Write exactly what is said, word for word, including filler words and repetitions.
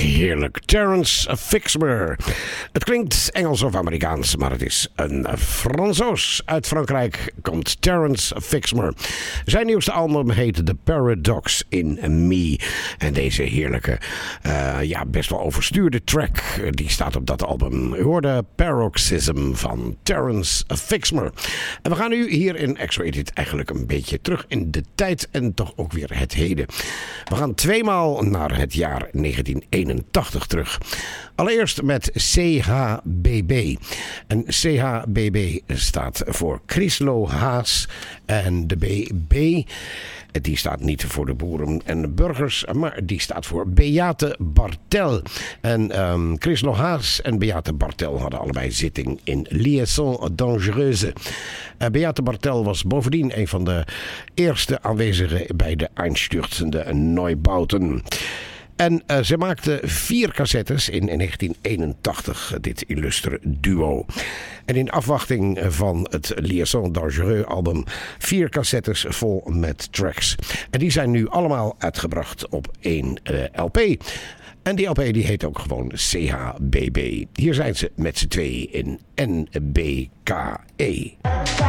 Heerlijk. Terence Fixmer. Het klinkt Engels of Amerikaans, maar het is een Fransoos. Uit Frankrijk komt Terence Fixmer. Zijn nieuwste album heet The Paradox in Me. En deze heerlijke, uh, ja, best wel overstuurde track, die staat op dat album. U hoorde Paroxysm van Terence Fixmer. En we gaan nu hier in X-Rated eigenlijk een beetje terug in de tijd en toch ook weer het heden. We gaan tweemaal naar het jaar negentien eenentachtig terug. Allereerst met C H B B. En C H B B staat voor Chrislo Haas en de B B, die staat niet voor de boeren en burgers, maar die staat voor Beate Bartel. En um, Chrislo Haas en Beate Bartel hadden allebei zitting in Liaison Dangereuse. Uh, Beate Bartel was bovendien een van de eerste aanwezigen bij de einstürzende Neubauten. En uh, ze maakte vier cassettes in, in negentien eenentachtig, dit illustre duo. En in afwachting van het Liaison Dangereux album, vier cassettes vol met tracks. En die zijn nu allemaal uitgebracht op één uh, L P. En die L P die heet ook gewoon C H B B. Hier zijn ze met z'n tweeën in N B K E.